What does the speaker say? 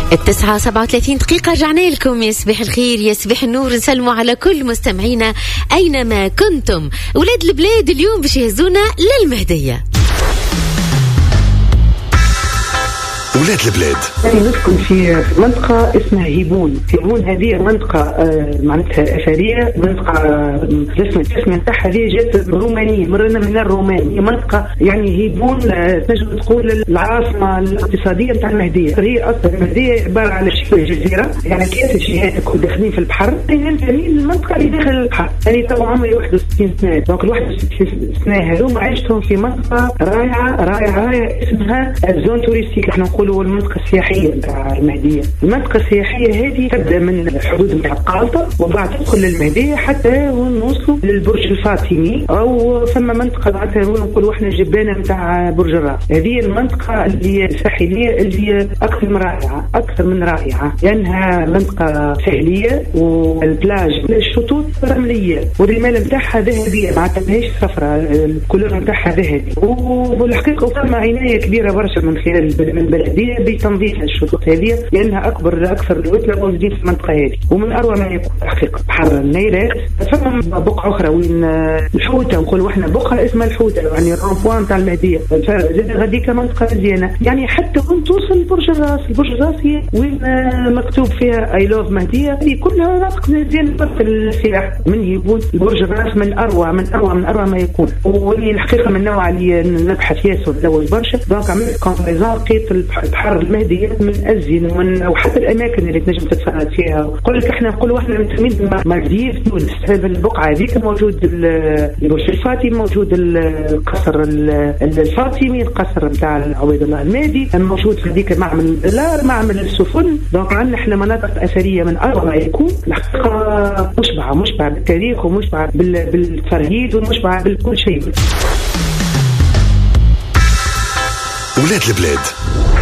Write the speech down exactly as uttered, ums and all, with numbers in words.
التسعة سبعة وثلاثين دقيقة رجعنا لكم. يصبح الخير يصبح النور، نسلموا على كل مستمعينا أينما كنتم. ولاد البلاد اليوم باش يهزونا للمهدية. ولاد البلاد أنا نسكن في منطقة اسمها هيبون. هيبون هذه منطقة آه معناتها أثرية، منطقة الاسم الاسم نتاعها هذه جات رومانية، مرنا من الرومان. هي منطقة يعني هيبون آه تنجم تقول العاصمة الاقتصادية نتاع المهدية. هي أصلا المهدية عبارة على شبه جزيرة، يعني كيف الجهات داخلين في البحر. هي المنطقة اللي داخل البحر. أنا تو عمري واحد وستين سنة، دونك ال واحد وستين سنة هذوما عشتهم في منطقة رائعة رائعة رائعة اسمها الزون توريستيك. احنا نقولوا المنطقة السياحية نتاع المهدية. المنطقة السياحية هذه تبدأ من الحدود نتاع قالطة وبعد تدخل للمهدية حتى نوصلوا للبرج الفاطمي، أو ثم منطقة معناتها نقولوا احنا جبانة نتاع برج الراس. هذه المنطقة اللي الساحلية اللي أكثر من رائعة، أكثر من رائعة، لأنها منطقة ساحلية والبلاج الشطوط رملية والرمال نتاعها ذهبية، معناتها ماهيش صفراء، الكولور نتاعها ذهبي. والحقيقة ثم عناية كبيرة برشا من خلال البلدية بتنظيف الشطوط هذه، لأنها أكبر أكثر الوتلة موجودين في المنطقة هذه. ومن أروع ما يكون حقيقة بحر النيرات. ثم بقعة أخرى وين الحوتة، نقولوا إحنا بقعة اسمها الحوتة، يعني الرونبوان تاع المهدية. زاد غاديك منطقة مزيانة، يعني حتى وين توصل برج الراس. البرج الراس هي وين مكتوب فيها أي لوف مهدية. هذه كلها مناطق مزيانة في السياح. من يبون البرج الراس من أروع من أروع من أروع ما يكون. واللي الحقيقة من النوع اللي نبحث ياسر الأول برشا، دونك عملت كومباريزون لقيت البحر المهدية من أزين ومن أو حتى الأماكن اللي تنجم تتفرج فيها. نقول لك إحنا نقولوا إحنا مسمين مالديف تونس. هذا البقعة هذيك موجود البرج الفاطمي، موجود القصر الفاطمي، القصر بتاع عبيد الله المهدي، موجود في هذيك معمل الدولار، معمل السفن. دونك عندنا إحنا مناطق أثرية من أروع ما يكون. الحقيقة مشبعة مشبعة بالتاريخ ومشبعة بالتفرهيد ومشبعة بكل شيء. ولاد البلاد.